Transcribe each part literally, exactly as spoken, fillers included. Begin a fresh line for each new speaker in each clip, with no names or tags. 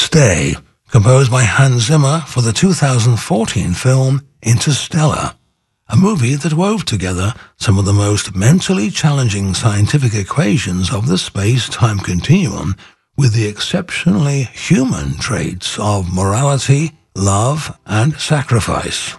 Stay, composed by Hans Zimmer for the two thousand fourteen film Interstellar, a movie that wove together some of the most mentally challenging scientific equations of the space-time continuum with the exceptionally human traits of morality, love, and sacrifice.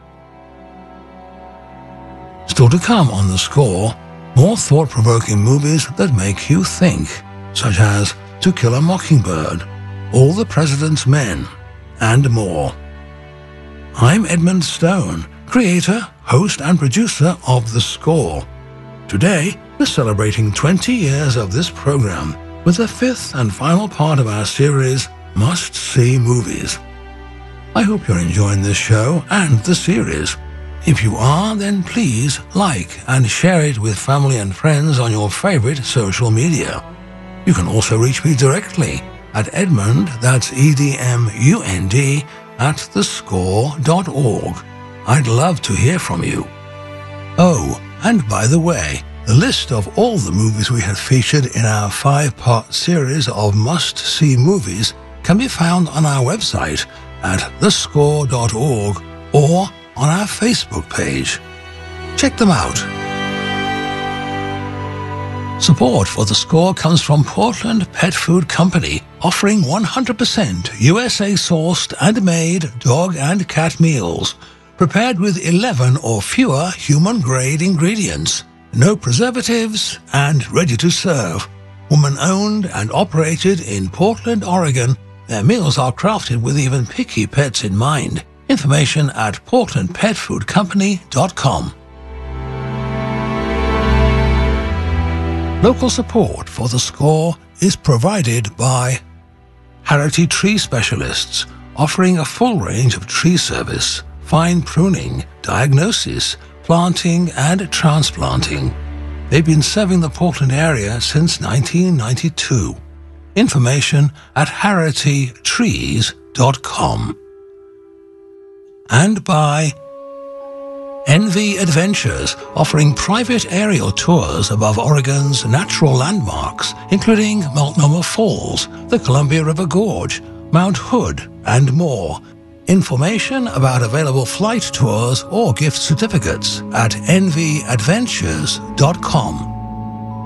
Still to come on The Score, more thought-provoking movies that make you think, such as To Kill a Mockingbird, All the President's Men, and more. I'm Edmund Stone, creator, host, and producer of The Score. Today, we're celebrating twenty years of this program with the fifth and final part of our series, Must See Movies. I hope you're enjoying this show and the series. If you are, then please like and share it with family and friends on your favorite social media. You can also reach me directly at Edmund, that's E D M U N D, at the score dot org. I'd love to hear from you. Oh, and by the way, the list of all the movies we have featured in our five-part series of must-see movies can be found on our website at the score dot org or on our Facebook page. Check them out. Support for The Score comes from Portland Pet Food Company, offering one hundred percent U S A-sourced and made dog and cat meals, prepared with eleven or fewer human-grade ingredients, no preservatives, and ready to serve. Woman-owned and operated in Portland, Oregon, their meals are crafted with even picky pets in mind. Information at portland pet food company dot com. Local support for The Score is provided by Harity Tree Specialists, offering a full range of tree service, fine pruning, diagnosis, planting, and transplanting. They've been serving the Portland area since nineteen ninety-two. Information at harity trees dot com. And by Envy Adventures, offering private aerial tours above Oregon's natural landmarks, including Multnomah Falls, the Columbia River Gorge, Mount Hood, and more. Information about available flight tours or gift certificates at envy adventures dot com.